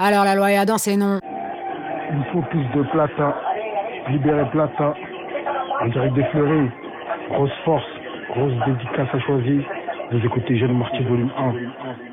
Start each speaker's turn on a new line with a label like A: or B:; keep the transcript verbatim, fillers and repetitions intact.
A: Alors la loi est à danser, c'est non.
B: Il faut plus de Plata. Libérer Plata. En direct des Fleuris. Grosse force. Grosse dédicace à choisir. Vous écoutez Jeune Marty volume un.